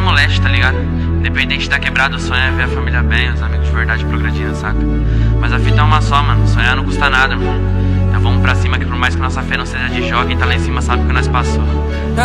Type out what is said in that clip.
moleste, tá ligado? Independente da quebrada, o sonho é ver a família bem, os amigos de verdade progredindo, saca? Mas a fita é uma só, mano, sonhar não custa nada, mano. Então vamos pra cima que por mais que nossa fé não seja de jogo, quem tá lá em cima sabe o que nós passou.